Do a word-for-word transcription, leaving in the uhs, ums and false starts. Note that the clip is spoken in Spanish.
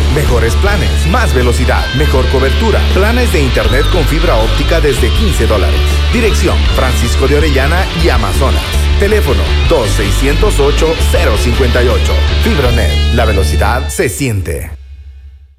Mejores planes, más velocidad, mejor cobertura. Planes de internet con fibra óptica desde quince dólares. Dirección: Francisco de Orellana y Amazonas. Teléfono dos seis cero ocho cero cinco ocho. Fibronet, la velocidad se siente.